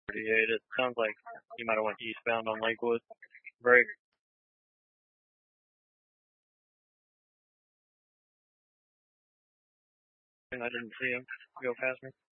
38. It sounds like he might have went eastbound on Lakewood. Break. I didn't see him go past me.